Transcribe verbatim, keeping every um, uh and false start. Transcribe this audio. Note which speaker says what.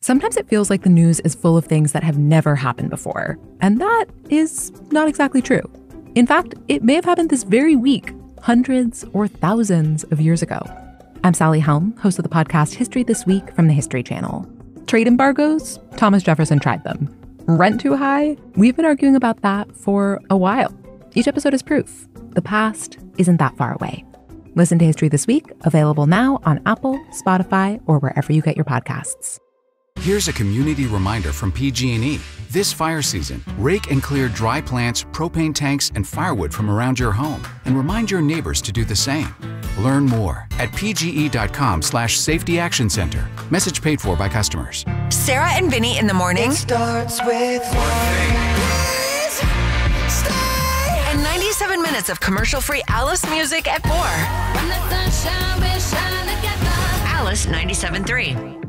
Speaker 1: Sometimes it feels like the news is full of things that have never happened before, and that is not exactly true. In fact, it may have happened this very week, hundreds or thousands of years ago. I'm Sally Helm, host of the podcast History This Week from the History Channel. Trade embargoes? Thomas Jefferson tried them. Rent too high? We've been arguing about that for a while. Each episode is proof. The past isn't that far away. Listen to History This Week, available now on Apple, Spotify, or wherever you get your podcasts.
Speaker 2: Here's a community reminder from P G and E. This fire season, rake and clear dry plants, propane tanks, and firewood from around your home, and remind your neighbors to do the same. Learn more at pge.com slash safety action center. Message paid for by customers.
Speaker 3: Sarah and Vinny in the morning.
Speaker 4: It starts with one thing.
Speaker 3: And ninety-seven minutes of commercial-free Alice music at four.
Speaker 5: When the sun shine, we shine together.
Speaker 3: Alice ninety-seven point three.